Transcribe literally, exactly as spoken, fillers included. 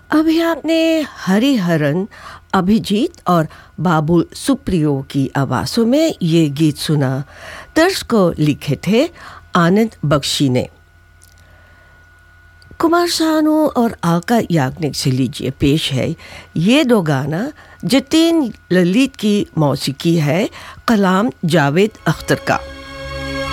अभी आपने हरिहरन, अभिजीत और बाबुल सुप्रियो की आवाज़ों में ये गीत सुना। तर्ज को लिखे थे आनंद बख्शी ने। कुमार सानू और आका याग्निक से लीजिए पेश है ये दो गाना जतीन ललित की मौसीकी है, कलाम जावेद अख्तर का।